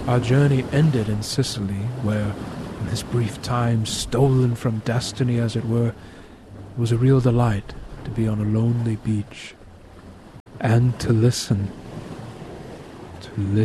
Our journey ended in Sicily, where, in this brief time, stolen from destiny as it were, it was a real delight to be on a lonely beach, and to listen